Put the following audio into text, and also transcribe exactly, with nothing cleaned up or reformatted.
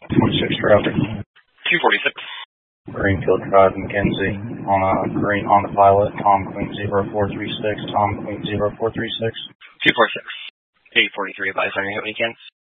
twenty-six traffic. two forty-six. Greenfield Drive, McKenzie, on a green on the pilot, Tom Queen zero four three six, Tom Queen zero four three six. two forty-six. eight forty-three, advise on your hit weekends.